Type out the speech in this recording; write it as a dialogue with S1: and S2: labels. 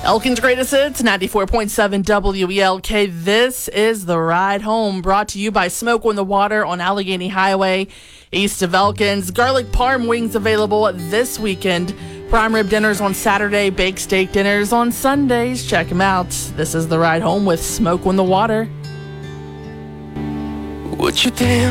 S1: Elkin's Greatest Hits, 94.7 WELK. This is The Ride Home, brought to you by Smoke on the Water on Allegheny Highway, east of Elkins. Garlic parm wings available this weekend. Prime rib dinners on Saturday, baked steak dinners on Sundays. Check them out. This is The Ride Home with Smoke on the Water.
S2: Would you dance